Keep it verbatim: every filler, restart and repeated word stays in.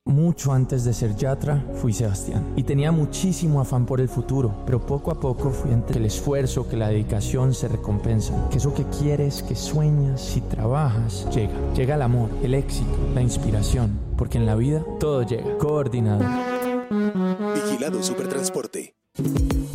Mucho antes de ser Yatra, fui Sebastián. Y tenía muchísimo afán por el futuro, pero poco a poco fui entendiendo que el esfuerzo, que la dedicación se recompensan. Que eso que quieres, que sueñas, si trabajas, llega. Llega el amor, el éxito, la inspiración. Porque en la vida todo llega. Coordinador. Vigilado Supertransporte.